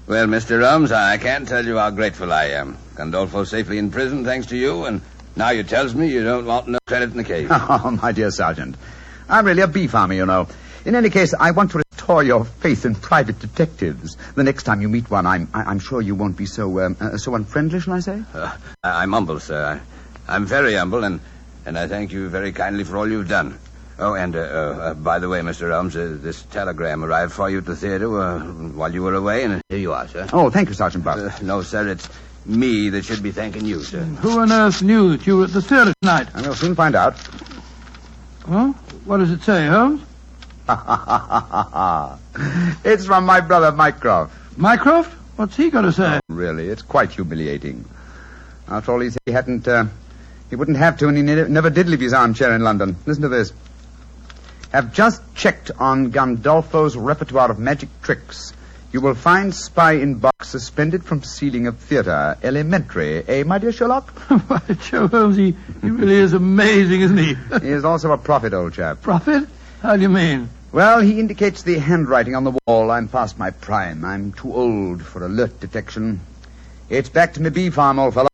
Well, Mr. Holmes, I can't tell you how grateful I am. Gandolfo's safely in prison thanks to you, and now you tells me you don't want no credit in the case. Oh, my dear Sergeant. I'm really a bee farmer, you know. In any case, I want to restore your faith in private detectives. The next time you meet one, I'm sure you won't be so unfriendly, shall I say? I'm humble, sir. I'm very humble, and I thank you very kindly for all you've done. Oh, and by the way, Mr. Holmes, this telegram arrived for you at the theater while you were away, and here you are, sir. Oh, thank you, Sergeant Buck. No, sir, it's me that should be thanking you, sir. Who on earth knew that you were at the theater tonight? And we'll soon find out. Huh? What does it say, Holmes? It's from my brother, Mycroft. Mycroft? What's he got to say? Oh, really, it's quite humiliating. After all, he said he hadn't, he wouldn't have to, and he never did leave his armchair in London. Listen to this. Have just checked on Gandolfo's repertoire of magic tricks. You will find spy in box suspended from ceiling of theater. Elementary. Eh, my dear Sherlock? Why, Joe Holmes, he really is amazing, isn't he? He is also a prophet, old chap. Prophet? How do you mean? Well, he indicates the handwriting on the wall. I'm past my prime. I'm too old for alert detection. It's back to my bee farm, old fellow.